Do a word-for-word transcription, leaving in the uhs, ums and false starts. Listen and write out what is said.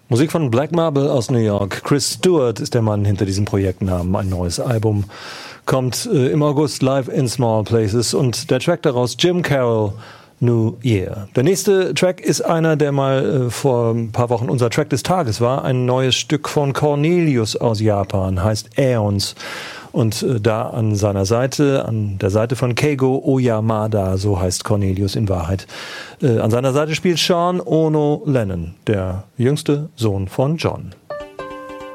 Musik von Black Marble aus New York. Chris Stewart ist der Mann hinter diesem Projektnamen. Ein neues Album kommt äh, im August live in Small Places und der Track daraus Jim Carroll, New Year. Der nächste Track ist einer, der mal äh, vor ein paar Wochen unser Track des Tages war. Ein neues Stück von Cornelius aus Japan, heißt Aeons. Und äh, da an seiner Seite, an der Seite von Keigo Oyamada, so heißt Cornelius in Wahrheit, äh, an seiner Seite spielt Sean Ono Lennon, der jüngste Sohn von John.